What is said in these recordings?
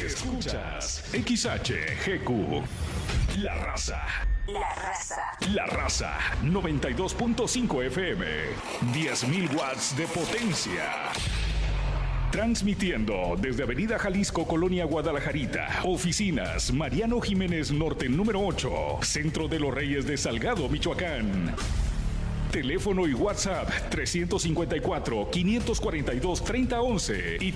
Escuchas XHGQ. La Raza. La Raza. La Raza 92.5 FM. 10.000 watts de potencia. Transmitiendo desde Avenida Jalisco, Colonia Guadalajarita. Oficinas Mariano Jiménez Norte número 8. Centro de los Reyes de Salgado, Michoacán. Teléfono y WhatsApp 354-542-3011 y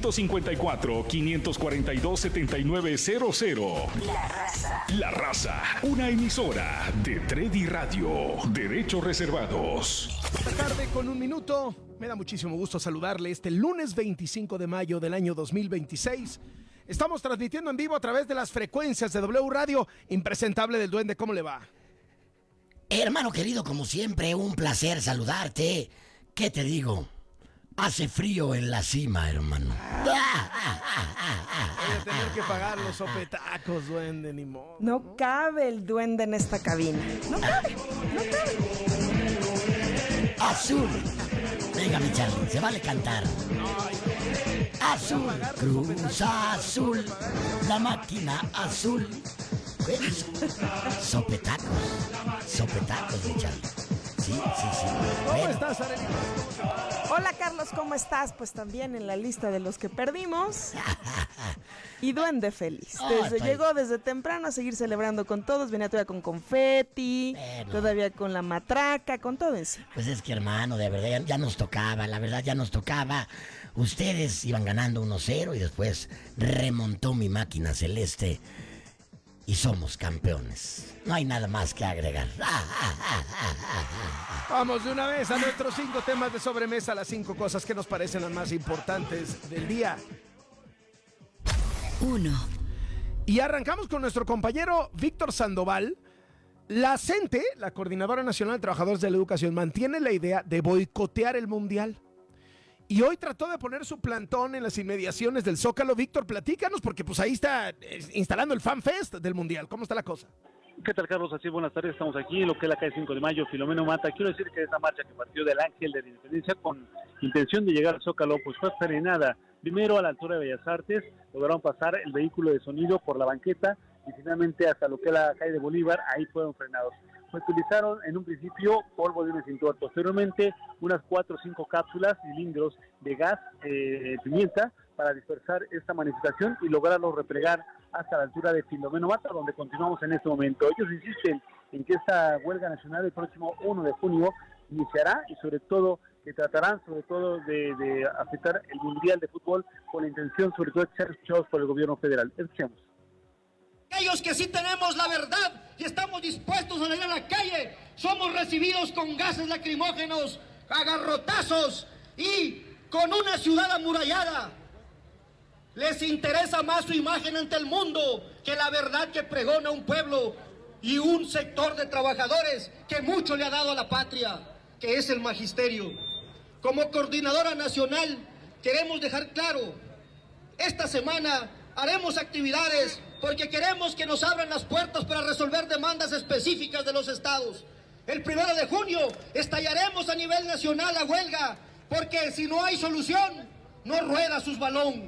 354-542-7900. La Raza. La Raza, una emisora de Tredi Radio. Derechos reservados. Esta tarde con un minuto. Me da muchísimo gusto saludarle este lunes 25 de mayo del año 2026. Estamos transmitiendo en vivo a través de las frecuencias de W Radio. Impresentable del Duende, ¿cómo le va? Hermano querido, como siempre, un placer saludarte. ¿Qué te digo? Hace frío en la cima, hermano. Voy a tener que pagar los sopetacos, Duende, ni modo. No cabe el Duende en esta cabina. No cabe. Azul. Venga, mi Charlie, se vale cantar. Azul, Cruz Azul, la máquina azul. Sopetacos, mi Charlie. Sí. ¿Cómo estás, Arely? Hola, Carlos, ¿cómo estás? Pues también en la lista de los que perdimos. Y Duende feliz. Llegó desde temprano a seguir celebrando con todos. Venía todavía con confeti, todavía con la matraca, con todo eso. Pues es que, hermano, de verdad, ya nos tocaba, la verdad, ya nos tocaba. Ustedes iban ganando 1-0 y después remontó mi máquina celeste. Y somos campeones. No hay nada más que agregar. Vamos de una vez a nuestros 5 temas de sobremesa, las 5 cosas que nos parecen las más importantes del día. 1. Y arrancamos con nuestro compañero Víctor Sandoval. La CENTE, la Coordinadora Nacional de Trabajadores de la Educación, mantiene la idea de boicotear el Mundial. Y hoy trató de poner su plantón en las inmediaciones del Zócalo. Víctor, platícanos, porque pues ahí está instalando el Fan Fest del Mundial. ¿Cómo está la cosa? ¿Qué tal, Carlos? Así, buenas tardes. Estamos aquí en lo que es la calle 5 de Mayo, Filomeno Mata. Quiero decir que esa marcha que partió del Ángel de la Independencia con intención de llegar al Zócalo, pues fue frenada. Primero a la altura de Bellas Artes, lograron pasar el vehículo de sonido por la banqueta y finalmente hasta lo que es la calle de Bolívar, ahí fueron frenados. Utilizaron en un principio polvo de un extintor, posteriormente unas 4 o 5 cápsulas, cilindros de gas, pimienta, para dispersar esta manifestación y lograrlo replegar hasta la altura de Filomeno Mata, donde continuamos en este momento. Ellos insisten en que esta huelga nacional el próximo 1 de junio iniciará y sobre todo que tratarán sobre todo de afectar el Mundial de Fútbol con la intención sobre todo de ser escuchados por el gobierno federal. Escuchemos. Aquellos que sí tenemos la verdad y estamos dispuestos a salir a la calle, somos recibidos con gases lacrimógenos, a garrotazos y con una ciudad amurallada. Les interesa más su imagen ante el mundo que la verdad que pregona un pueblo y un sector de trabajadores que mucho le ha dado a la patria, que es el magisterio. Como coordinadora nacional queremos dejar claro, esta semana haremos actividades porque queremos que nos abran las puertas para resolver demandas específicas de los estados. El 1 de junio estallaremos a nivel nacional la huelga, porque si no hay solución, no rueda sus balón.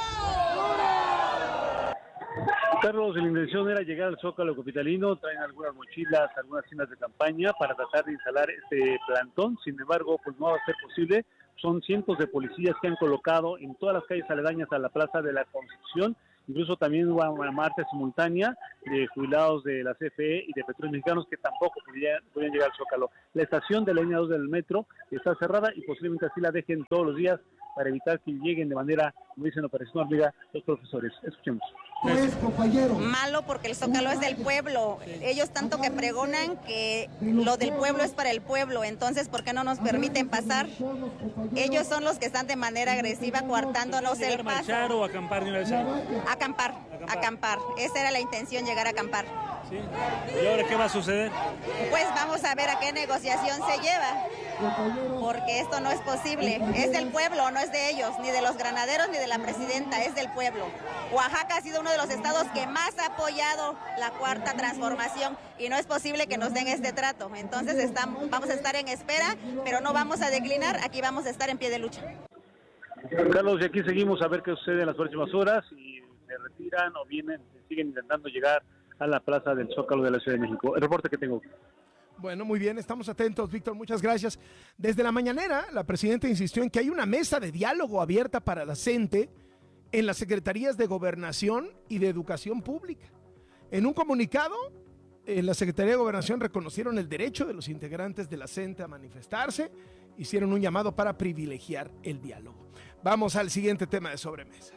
Carlos, la intención era llegar al Zócalo capitalino, traen algunas mochilas, algunas tiendas de campaña para tratar de instalar este plantón, sin embargo, pues no va a ser posible. Son cientos de policías que han colocado en todas las calles aledañas a la Plaza de la Constitución. Incluso también hubo una marcha simultánea de jubilados de la CFE y de Petróleos Mexicanos que tampoco podían llegar al Zócalo. La estación de la línea 2 del metro está cerrada y posiblemente así la dejen todos los días para evitar que lleguen de manera, como dicen Operación Hormiga, los profesores. Escuchemos. Malo porque el Zócalo es del pueblo. Ellos tanto que pregonan que lo del pueblo es para el pueblo. Entonces, ¿por qué no nos permiten pasar? Ellos son los que están de manera agresiva coartándonos el paso. ¿Marchar o acampar de una vez? Acampar. Esa era la intención, llegar a acampar. ¿Sí? ¿Y ahora qué va a suceder? Pues vamos a ver a qué negociación se lleva. Porque esto no es posible. Es del pueblo, no es de ellos, ni de los granaderos ni de la presidenta, es del pueblo. Oaxaca ha sido uno de los estados que más ha apoyado la Cuarta Transformación y no es posible que nos den este trato. Entonces vamos a estar en espera, pero no vamos a declinar, aquí vamos a estar en pie de lucha. Carlos, y aquí seguimos a ver qué sucede en las próximas horas y se retiran o vienen, siguen intentando llegar a la plaza del Zócalo de la Ciudad de México. El reporte que tengo. Bueno, muy bien, estamos atentos, Víctor, muchas gracias. Desde la mañanera, la presidenta insistió en que hay una mesa de diálogo abierta para la CENTE en las Secretarías de Gobernación y de Educación Pública. En un comunicado, en la Secretaría de Gobernación reconocieron el derecho de los integrantes de la CENTE a manifestarse, hicieron un llamado para privilegiar el diálogo. Vamos al siguiente tema de sobremesa.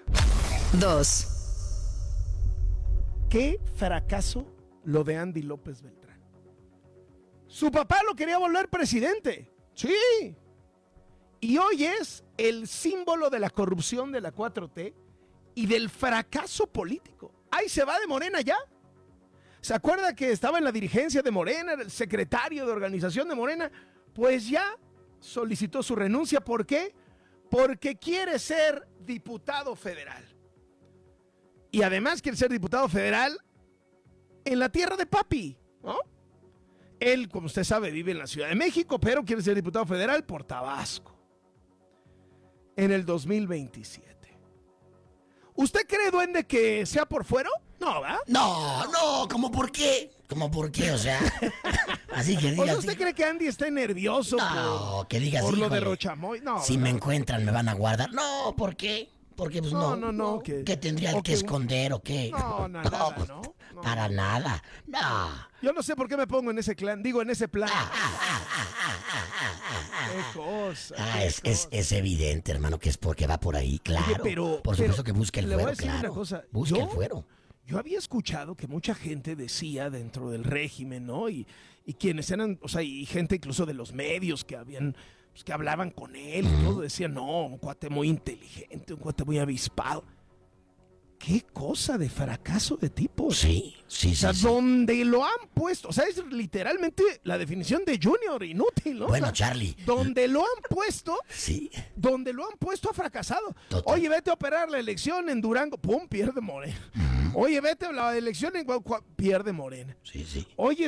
2. ¿Qué fracaso lo de Andy López Beltrán? Su papá lo quería volver presidente. Sí. Y hoy es el símbolo de la corrupción de la 4T y del fracaso político. Ahí se va de Morena ya. ¿Se acuerda que estaba en la dirigencia de Morena, era el secretario de organización de Morena? Pues ya solicitó su renuncia. ¿Por qué? Porque quiere ser diputado federal. Y además quiere ser diputado federal en la tierra de papi, ¿no? Él, como usted sabe, vive en la Ciudad de México, pero quiere ser diputado federal por Tabasco en el 2027. ¿Usted cree, duende, que sea por fuero? No, ¿verdad? No, ¿cómo por qué? ¿Cómo por qué? O sea, así que diga. ¿O sea, usted cree que Andy está nervioso que diga por así, lo de híjole, Rochamoy? No, si ¿verdad? me encuentran, me van a guardar. No, ¿por qué? Porque pues no. ¿Qué tendría que esconder o qué? Nada, pues, ¿no? Para nada. No. Yo no sé por qué me pongo en ese clan, digo en ese plan. Qué cosa. Es evidente, hermano, que es porque va por ahí, claro. Oye, pero, por supuesto que busque el le voy a fuero, decir claro. una cosa. Busque el fuero. Yo había escuchado que mucha gente decía dentro del régimen, ¿no? Y quienes eran, o sea, y gente incluso de los medios que habían, pues, que hablaban con él y todo, decían, no, un cuate muy inteligente, un cuate muy avispado. ¿Qué cosa de fracaso de tipo? Sí. O sea, donde lo han puesto, o sea, es literalmente la definición de junior inútil, ¿no? Bueno, o sea, Charlie. Donde lo han puesto, sí. Donde lo han puesto ha fracasado. Total. Oye, vete a operar la elección en Durango, pum, pierde Morena. Oye, vete a la elección en Guadalajara, pierde Morena. Sí. Oye,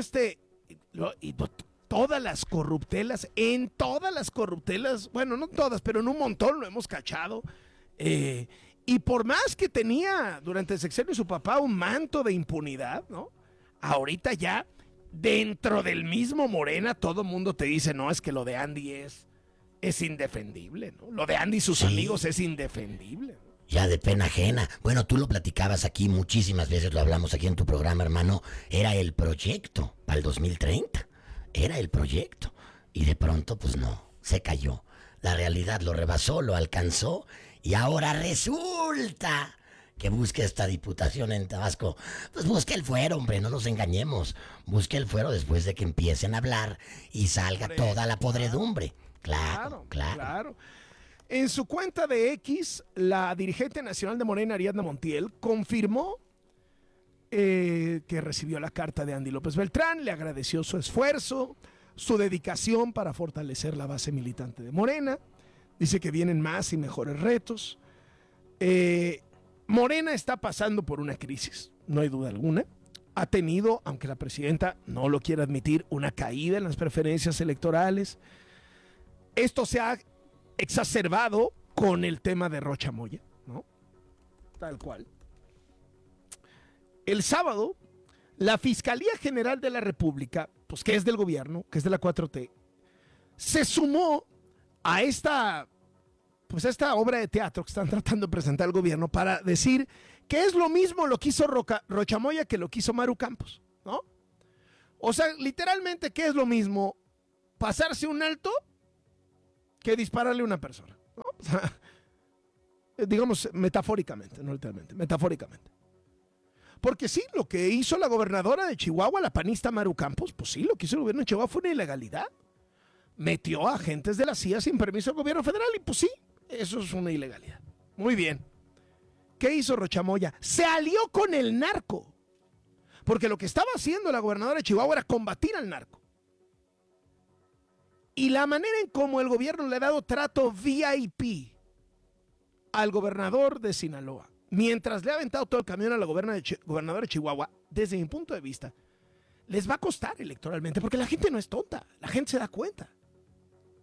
todas las corruptelas, bueno, no todas, pero en un montón lo hemos cachado. Y por más que tenía durante el sexenio de su papá un manto de impunidad, ¿no? Ahorita ya, dentro del mismo Morena, todo el mundo te dice, no, es que lo de Andy es indefendible, ¿no? Lo de Andy y sus amigos es indefendible, ¿no? Ya de pena ajena. Bueno, tú lo platicabas aquí muchísimas veces, lo hablamos aquí en tu programa, hermano. Era el proyecto para el 2030. Era el proyecto. Y de pronto, pues no, se cayó. La realidad lo rebasó, lo alcanzó. Y ahora resulta que busque esta diputación en Tabasco. Pues busque el fuero, hombre, no nos engañemos. Busque el fuero después de que empiecen a hablar y salga toda la podredumbre. Claro. En su cuenta de X, la dirigente nacional de Morena, Ariadna Montiel, confirmó que recibió la carta de Andy López Beltrán, le agradeció su esfuerzo, su dedicación para fortalecer la base militante de Morena. Dice que vienen más y mejores retos. Morena está pasando por una crisis, no hay duda alguna. Ha tenido, aunque la presidenta no lo quiere admitir, una caída en las preferencias electorales. Esto se ha exacerbado con el tema de Rocha Moya, ¿no? Tal cual. El sábado, la Fiscalía General de la República, pues que es del gobierno, que es de la 4T, se sumó a esta obra de teatro que están tratando de presentar el gobierno para decir que es lo mismo lo que hizo Rocha Moya que lo que hizo Maru Campos, ¿no? O sea, literalmente, ¿qué es lo mismo? Pasarse un alto que dispararle a una persona, ¿no? O sea, digamos metafóricamente, no literalmente, metafóricamente. Porque sí, lo que hizo la gobernadora de Chihuahua, la panista Maru Campos, pues sí, lo que hizo el gobierno de Chihuahua fue una ilegalidad. Metió a agentes de la CIA sin permiso del gobierno federal y pues sí, eso es una ilegalidad. Muy bien. ¿Qué hizo Rocha Moya? Se alió con el narco. Porque lo que estaba haciendo la gobernadora de Chihuahua era combatir al narco. Y la manera en cómo el gobierno le ha dado trato VIP al gobernador de Sinaloa, mientras le ha aventado todo el camión a la gobernadora de Chihuahua, desde mi punto de vista, les va a costar electoralmente, porque la gente no es tonta, la gente se da cuenta.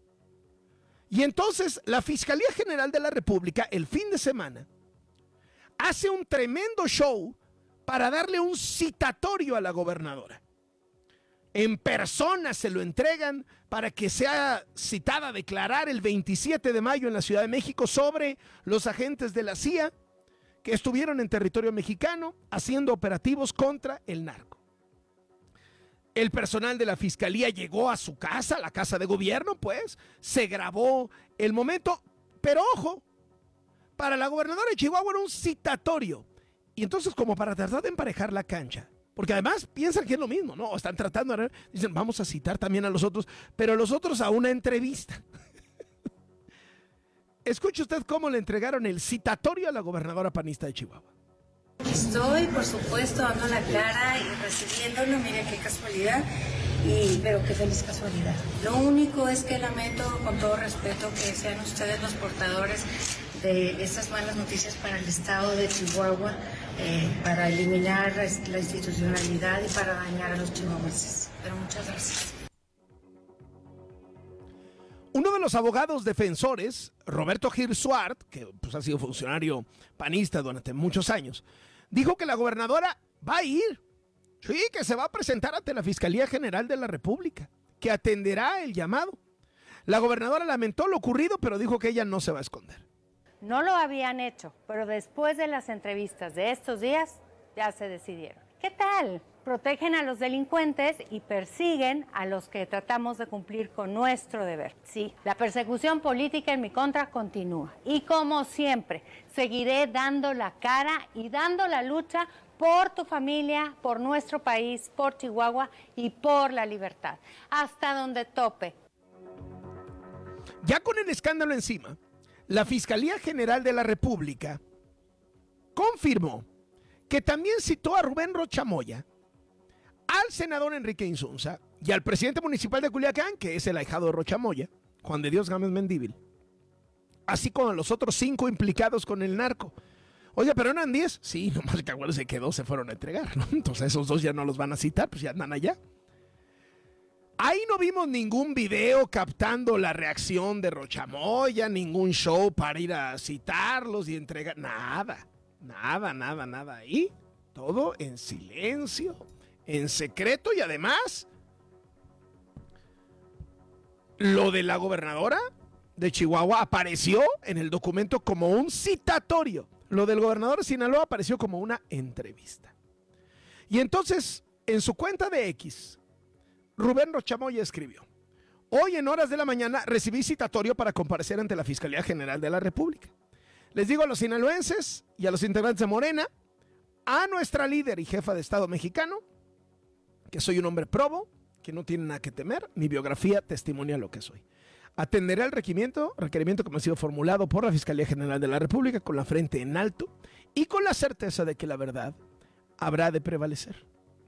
Y entonces la Fiscalía General de la República, el fin de semana, hace un tremendo show para darle un citatorio a la gobernadora. En persona se lo entregan para que sea citada a declarar el 27 de mayo en la Ciudad de México sobre los agentes de la CIA que estuvieron en territorio mexicano haciendo operativos contra el narco. El personal de la fiscalía llegó a su casa, la casa de gobierno, pues, se grabó el momento, pero ojo, para la gobernadora de Chihuahua era un citatorio. Y entonces, como para tratar de emparejar la cancha, porque además piensan que es lo mismo, ¿no? Están tratando de... Dicen, vamos a citar también a los otros, pero los otros a una entrevista. Escuche usted cómo le entregaron el citatorio a la gobernadora panista de Chihuahua. Estoy, por supuesto, dando la cara y recibiéndolo, mire qué casualidad, pero qué feliz casualidad. Lo único es que lamento, con todo respeto, que sean ustedes los portadores de estas malas noticias para el estado de Chihuahua, para eliminar la institucionalidad y para dañar a los chihuahuenses. Pero muchas gracias. Uno de los abogados defensores, Roberto Gil Suart, que pues, ha sido funcionario panista durante muchos años, dijo que la gobernadora va a ir, sí, que se va a presentar ante la Fiscalía General de la República, que atenderá el llamado. La gobernadora lamentó lo ocurrido, pero dijo que ella no se va a esconder. No lo habían hecho, pero después de las entrevistas de estos días, ya se decidieron. ¿Qué tal? Protegen a los delincuentes y persiguen a los que tratamos de cumplir con nuestro deber. Sí, la persecución política en mi contra continúa. Y como siempre, seguiré dando la cara y dando la lucha por tu familia, por nuestro país, por Chihuahua y por la libertad. Hasta donde tope. Ya con el escándalo encima, la Fiscalía General de la República confirmó que también citó a Rubén Rocha Moya, al senador Enrique Insunza y al presidente municipal de Culiacán, que es el ahijado de Rocha Moya, Juan de Dios Gámez Mendívil, así como a los otros 5 implicados con el narco. Oye, ¿pero eran 10? Sí, nomás que acuérdense que 2 se fueron a entregar, ¿no? Entonces esos 2 ya no los van a citar, pues ya andan allá. Ahí no vimos ningún video captando la reacción de Rocha Moya, ningún show para ir a citarlos y entregar, nada. Ahí, todo en silencio, en secreto y además, lo de la gobernadora de Chihuahua apareció en el documento como un citatorio. Lo del gobernador de Sinaloa apareció como una entrevista. Y entonces, en su cuenta de X, Rubén Rocha Moya escribió: hoy en horas de la mañana recibí citatorio para comparecer ante la Fiscalía General de la República. Les digo a los sinaloenses y a los integrantes de Morena, a nuestra líder y jefa de Estado mexicano, que soy un hombre probo, que no tiene nada que temer, mi biografía testimonia lo que soy. Atenderé al requerimiento que me ha sido formulado por la Fiscalía General de la República con la frente en alto y con la certeza de que la verdad habrá de prevalecer.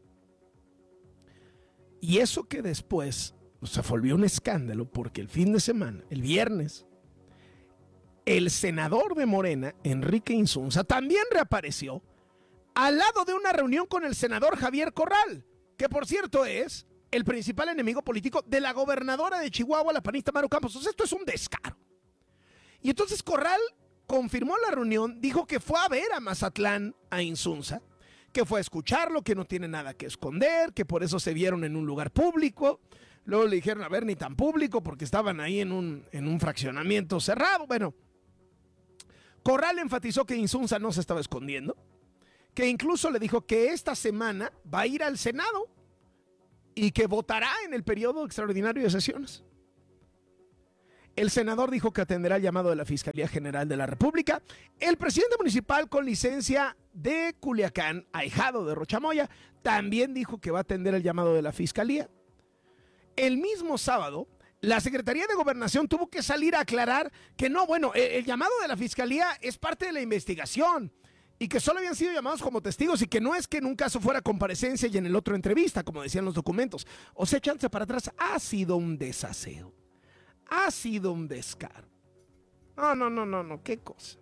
Y eso que después se volvió un escándalo porque el fin de semana, el viernes, el senador de Morena, Enrique Insunza, también reapareció al lado de una reunión con el senador Javier Corral, que por cierto es el principal enemigo político de la gobernadora de Chihuahua, la panista Maru Campos. Entonces esto es un descaro. Y entonces Corral confirmó la reunión, dijo que fue a ver a Mazatlán a Insunza, que fue a escucharlo, que no tiene nada que esconder, que por eso se vieron en un lugar público. Luego le dijeron, a ver, ni tan público, porque estaban ahí en un fraccionamiento cerrado. Bueno, Corral enfatizó que Insunza no se estaba escondiendo, que incluso le dijo que esta semana va a ir al Senado y que votará en el periodo extraordinario de sesiones. El senador dijo que atenderá el llamado de la Fiscalía General de la República. El presidente municipal con licencia de Culiacán, ahijado de Rocha Moya, también dijo que va a atender el llamado de la Fiscalía. El mismo sábado, la Secretaría de Gobernación tuvo que salir a aclarar que no, bueno, el llamado de la Fiscalía es parte de la investigación y que solo habían sido llamados como testigos y que no es que en un caso fuera comparecencia y en el otro entrevista, como decían los documentos. O sea, echándose para atrás, ha sido un desaseo. Ha sido un descaro. No, qué cosa.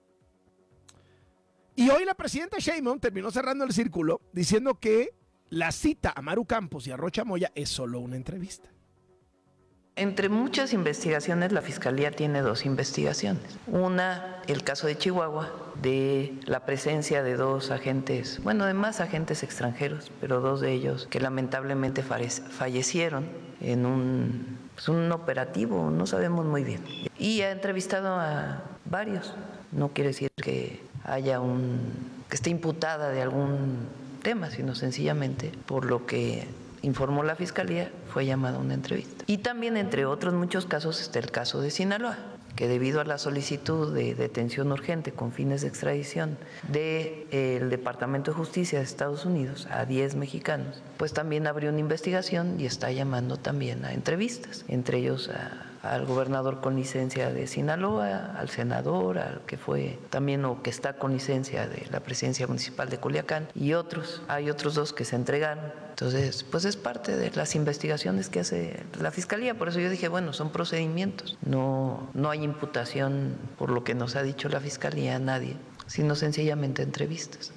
Y hoy la presidenta Sheinbaum terminó cerrando el círculo diciendo que la cita a Maru Campos y a Rocha Moya es solo una entrevista. Entre muchas investigaciones, la Fiscalía tiene 2 investigaciones. Una, el caso de Chihuahua, de la presencia de 2 agentes, bueno, de más agentes extranjeros, pero 2 de ellos que lamentablemente fallecieron en un operativo, no sabemos muy bien. Y ha entrevistado a varios. No quiere decir que haya que esté imputada de algún tema, sino sencillamente por lo que informó la Fiscalía, fue llamada a una entrevista. Y también, entre otros muchos casos, está el caso de Sinaloa, que debido a la solicitud de detención urgente con fines de extradición del Departamento de Justicia de Estados Unidos a 10 mexicanos, pues también abrió una investigación y está llamando también a entrevistas, entre ellos al gobernador con licencia de Sinaloa, al senador, al que fue también o que está con licencia de la presidencia municipal de Culiacán y otros. Hay otros 2 que se entregaron. Entonces, pues es parte de las investigaciones que hace la Fiscalía. Por eso yo dije, bueno, son procedimientos. No hay imputación por lo que nos ha dicho la Fiscalía a nadie, sino sencillamente entrevistas.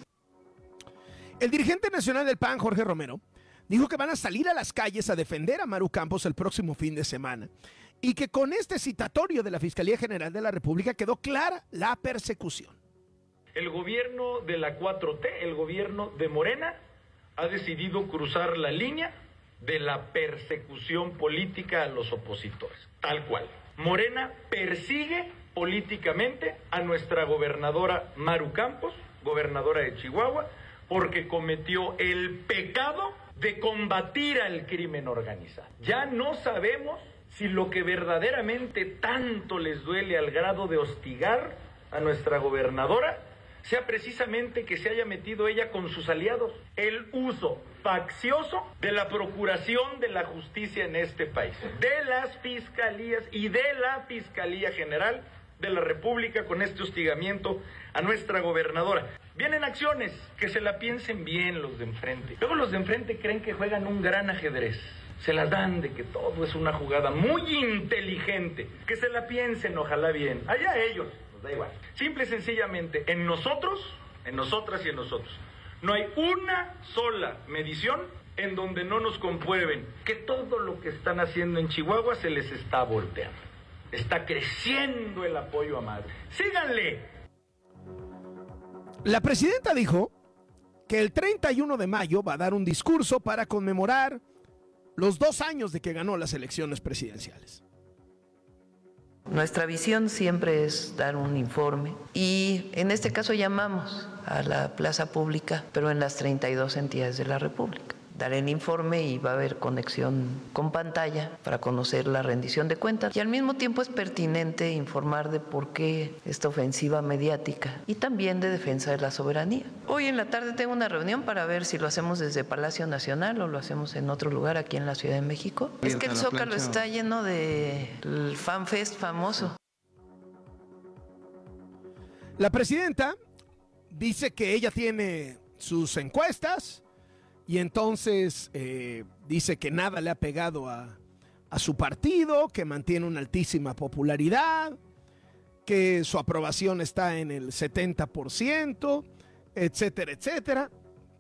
El dirigente nacional del PAN, Jorge Romero, dijo que van a salir a las calles a defender a Maru Campos el próximo fin de semana y que con este citatorio de la Fiscalía General de la República quedó clara la persecución. El gobierno de la 4T, el gobierno de Morena, ha decidido cruzar la línea de la persecución política a los opositores, tal cual. Morena persigue políticamente a nuestra gobernadora Maru Campos, gobernadora de Chihuahua, porque cometió el pecado de combatir al crimen organizado. Ya no sabemos si lo que verdaderamente tanto les duele al grado de hostigar a nuestra gobernadora sea precisamente que se haya metido ella con sus aliados, el uso faccioso de la procuración de la justicia en este país, de las fiscalías y de la Fiscalía General de la República con este hostigamiento a nuestra gobernadora. Vienen acciones, que se la piensen bien los de enfrente. Luego los de enfrente creen que juegan un gran ajedrez. Se las dan de que todo es una jugada muy inteligente. Que se la piensen, ojalá bien. Allá ellos, nos da igual. Simple y sencillamente, en nosotros, en nosotras y en nosotros, no hay una sola medición en donde no nos comprueben que todo lo que están haciendo en Chihuahua se les está volteando. Está creciendo el apoyo a Maru. ¡Síganle! La presidenta dijo que el 31 de mayo va a dar un discurso para conmemorar los 2 años de que ganó las elecciones presidenciales. Nuestra visión siempre es dar un informe y en este caso llamamos a la plaza pública, pero en las 32 entidades de la República. Daré el informe y va a haber conexión con pantalla para conocer la rendición de cuentas. Y al mismo tiempo es pertinente informar de por qué esta ofensiva mediática y también de defensa de la soberanía. Hoy en la tarde tengo una reunión para ver si lo hacemos desde Palacio Nacional o lo hacemos en otro lugar aquí en la Ciudad de México. Es que el Zócalo está lleno del FanFest famoso. La presidenta dice que ella tiene sus encuestas y entonces dice que nada le ha pegado a su partido, que mantiene una altísima popularidad, que su aprobación está en el 70%, etcétera, etcétera,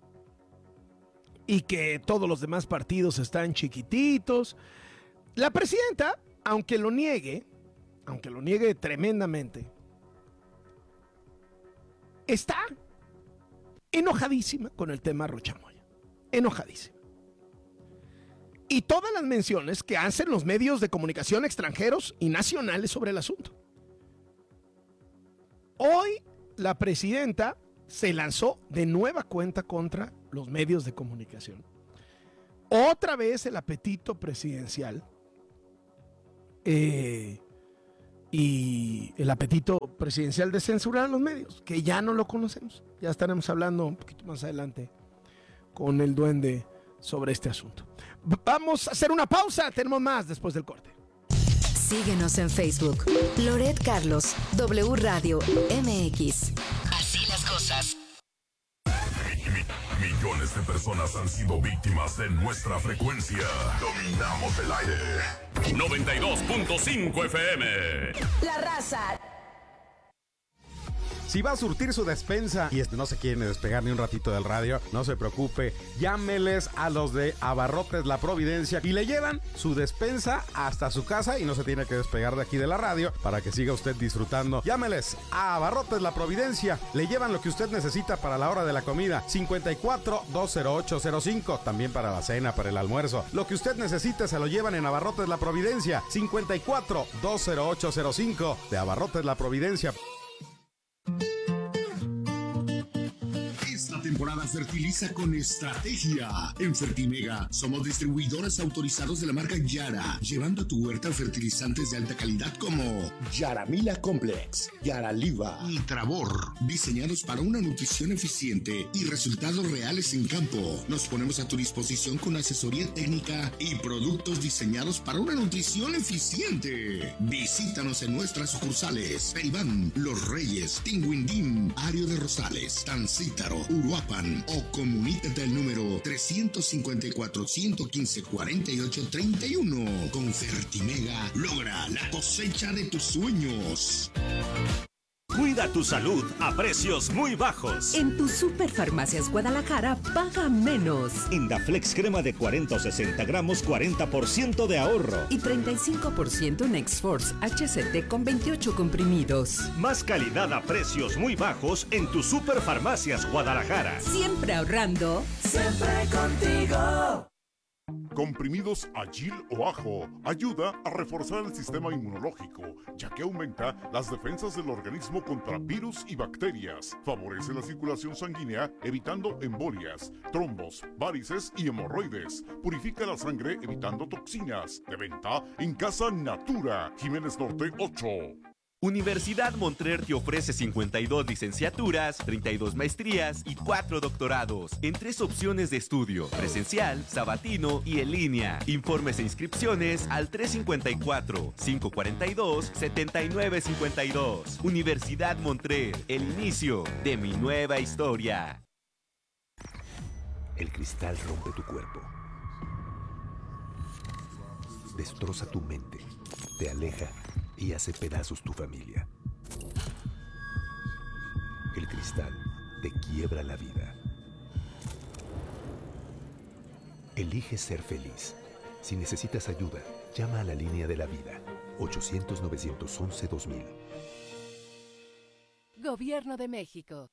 y que todos los demás partidos están chiquititos. La presidenta, aunque lo niegue tremendamente, está enojadísima con el tema Rocha Moya. Enojadísima. Y todas las menciones que hacen los medios de comunicación extranjeros y nacionales sobre el asunto. Hoy la presidenta se lanzó de nueva cuenta contra los medios de comunicación. Otra vez el apetito presidencial y el apetito presidencial de censurar a los medios, que ya no lo conocemos. Ya estaremos hablando un poquito más adelante con el duende sobre este asunto. Vamos a hacer una pausa, tenemos más después del corte. Síguenos en Facebook, Loret Carlos, W Radio MX. Así las cosas. Millones de personas han sido víctimas de nuestra frecuencia. Dominamos el aire. 92.5 FM. La Raza. Si va a surtir su despensa y no se quiere despegar ni un ratito del radio, no se preocupe, llámeles a los de Abarrotes La Providencia y le llevan su despensa hasta su casa y no se tiene que despegar de aquí de la radio para que siga usted disfrutando. Llámeles a Abarrotes La Providencia, le llevan lo que usted necesita para la hora de la comida, 54-20805, también para la cena, para el almuerzo. Lo que usted necesita se lo llevan en Abarrotes La Providencia, 54-20805 de Abarrotes La Providencia. Esta temporada fertiliza con estrategia. En Fertimega somos distribuidores autorizados de la marca Yara, llevando a tu huerta fertilizantes de alta calidad como Yaramila Complex, Yaraliva y Travor, diseñados para una nutrición eficiente y resultados reales en campo. Nos ponemos a tu disposición con asesoría técnica y productos diseñados para una nutrición eficiente. Visítanos en nuestras sucursales: Peribán, Los Reyes, Tinguindín, Ario de Rosales, Tancítaro, Uruapan, o comunícate al número 354-115-4831. Con Fertimega, logra la cosecha de tus sueños. Cuida tu salud a precios muy bajos. En tu Superfarmacias Guadalajara, paga menos. Indaflex crema de 40 o 60 gramos, 40% de ahorro. Y 35% en X-Force HCT con 28 comprimidos. Más calidad a precios muy bajos en tu Superfarmacias Guadalajara. Siempre ahorrando. Siempre contigo. Comprimidos Agil o Ajo ayuda a reforzar el sistema inmunológico, ya que aumenta las defensas del organismo contra virus y bacterias. Favorece la circulación sanguínea, evitando embolias, trombos, varices y hemorroides. Purifica la sangre, evitando toxinas. De venta en Casa Natura, Jiménez Norte 8. Universidad Montreal te ofrece 52 licenciaturas, 32 maestrías y 4 doctorados en 3 opciones de estudio: presencial, sabatino y en línea. Informes e inscripciones al 354-542-7952. Universidad Montreal, el inicio de mi nueva historia. El cristal rompe tu cuerpo, destroza tu mente, te aleja y hace pedazos tu familia. El cristal te quiebra la vida. Elige ser feliz. Si necesitas ayuda, llama a la línea de la vida, 800-911-2000. Gobierno de México.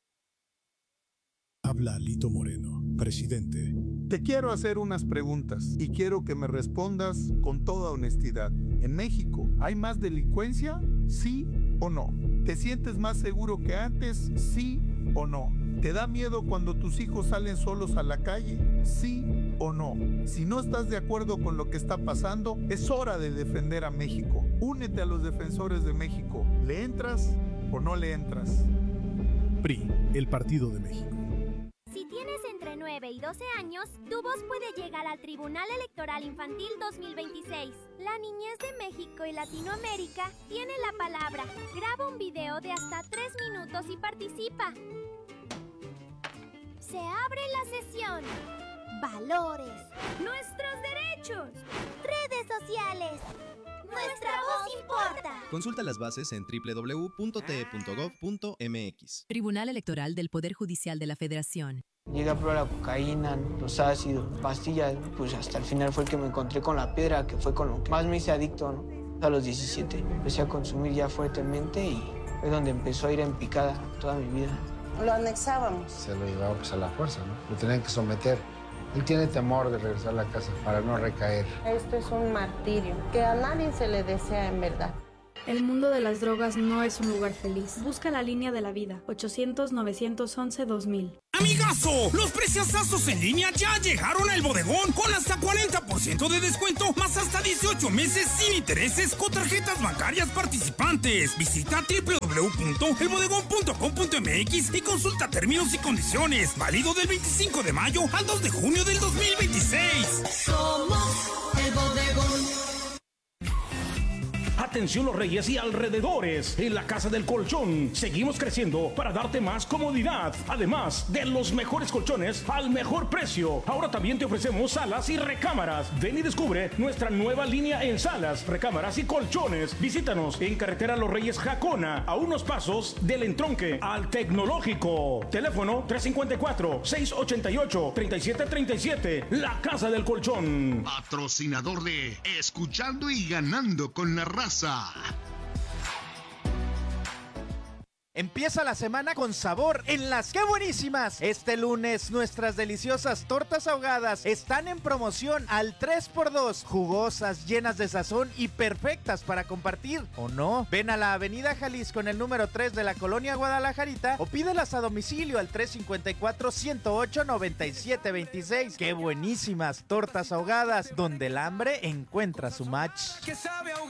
Habla Lito Moreno, presidente. Te quiero hacer unas preguntas y quiero que me respondas con toda honestidad. ¿En México hay más delincuencia? ¿Sí o no? ¿Te sientes más seguro que antes? ¿Sí o no? ¿Te da miedo cuando tus hijos salen solos a la calle? ¿Sí o no? Si no estás de acuerdo con lo que está pasando, es hora de defender a México. Únete a los defensores de México. ¿Le entras o no le entras? PRI, el Partido de México. Si tienes entre 9 y 12 años, tu voz puede llegar al Tribunal Electoral Infantil 2026. La niñez de México y Latinoamérica tiene la palabra. Graba un video de hasta 3 minutos y participa. Se abre la sesión. Valores. Nuestros derechos. Redes sociales. Nuestra voz importa. Consulta las bases en www.te.gov.mx. Tribunal Electoral del Poder Judicial de la Federación. Llegué a probar la cocaína, los ácidos, pastillas, pues hasta el final fue el que me encontré con la piedra, que fue con lo que más me hice adicto, ¿no? A los 17 empecé a consumir ya fuertemente y fue donde empezó a ir en picada toda mi vida. Lo anexábamos. Se lo llevaba pues a la fuerza, ¿no? Lo tenían que someter. Él tiene temor de regresar a la casa para no recaer. Esto es un martirio que a nadie se le desea en verdad. El mundo de las drogas no es un lugar feliz. Busca la línea de la vida. 800-911-2000. ¡Amigazo! Los preciosazos en línea ya llegaron al Bodegón con hasta 40% de descuento, más hasta 18 meses sin intereses con tarjetas bancarias participantes. Visita www.elbodegón.com.mx y consulta términos y condiciones. Válido del 25 de mayo al 2 de junio del 2026. Somos el Bodegón. Atención Los Reyes y alrededores. En la Casa del Colchón seguimos creciendo para darte más comodidad. Además de los mejores colchones al mejor precio. Ahora también te ofrecemos salas y recámaras. Ven y descubre nuestra nueva línea en salas, recámaras y colchones. Visítanos en carretera Los Reyes Jacona, a unos pasos del entronque al Tecnológico. Teléfono 354-688-3737. La Casa del Colchón. Patrocinador de Escuchando y Ganando con la Raza. Empieza la semana con sabor en las ¡Qué buenísimas! Este lunes nuestras deliciosas tortas ahogadas están en promoción al 3x2. Jugosas, llenas de sazón y perfectas para compartir, ¿o no? Ven a la Avenida Jalisco en el número 3 de la Colonia Guadalajarita o pídelas a domicilio al 354-108-9726. ¡Qué buenísimas tortas ahogadas! Donde el hambre encuentra su match.